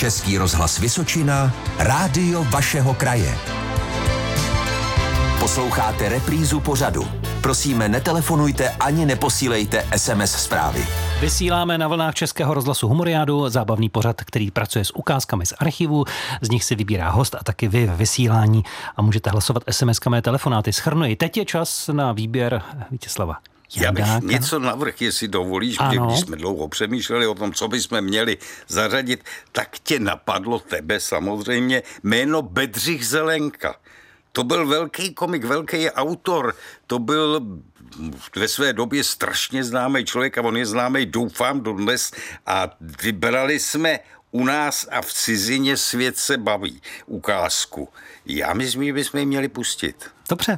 Český rozhlas Vysočina, rádio vašeho kraje. Posloucháte reprízu pořadu. Prosíme, netelefonujte ani neposílejte SMS zprávy. Vysíláme na vlnách Českého rozhlasu Humoriádu, zábavný pořad, který pracuje s ukázkami z archivu, z nich si vybírá host a taky vy v vysílání a můžete hlasovat SMS-kami, telefonáty. Shrnuji, teď je čas na výběr Vítězslava Jandáka. Já bych něco navrch, jestli dovolíš, když jsme dlouho přemýšleli o tom, co bychom měli zařadit, tak tě napadlo tebe samozřejmě jméno Bedřich Zelenka. To byl velký komik, velký autor, to byl ve své době strašně známý člověk a on je známý, doufám, dodnes, a vybrali jsme U nás a v cizině svět se baví ukázku. Já myslím, že bychom ji měli pustit. Dobře.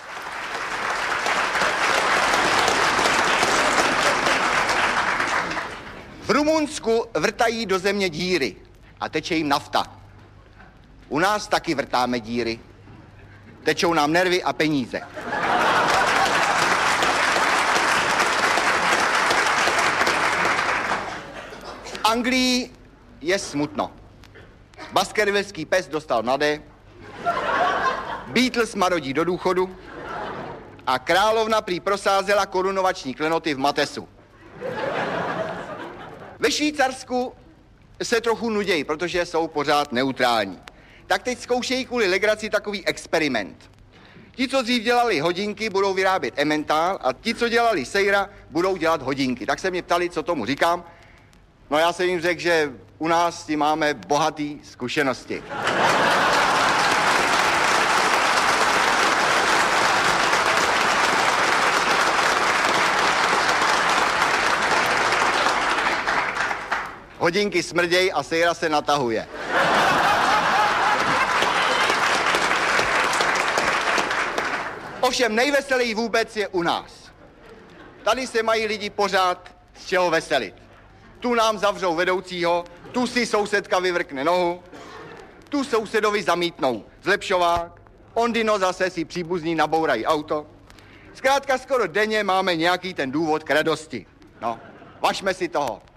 V Rumunsku vrtají do země díry a teče jim nafta. U nás taky vrtáme díry. Tečou nám nervy a peníze. V Anglii je smutno. Baskervillský pes dostal mladé, Beatles marodí do důchodu a královna prý prosázela korunovační klenoty v Matesu. Ve Švýcarsku se trochu nudějí, protože jsou pořád neutrální. Tak teď zkoušejí kvůli legraci takový experiment. Ti, co dřív dělali hodinky, budou vyrábět emmentál a ti, co dělali sejra, budou dělat hodinky. Tak se mě ptali, co tomu říkám. No já jsem jim řekl, že u nás s tím máme bohatý zkušenosti. Hodinky smrděj a sejra se natahuje. Ovšem nejveselý vůbec je u nás. Tady se mají lidi pořád z čeho veselit. Tu nám zavřou vedoucího, tu si sousedka vyvrkne nohu, tu sousedovi zamítnou zlepšovák, ondino zase si příbuzní nabourají auto. Zkrátka skoro denně máme nějaký ten důvod k radosti. No, važme si toho.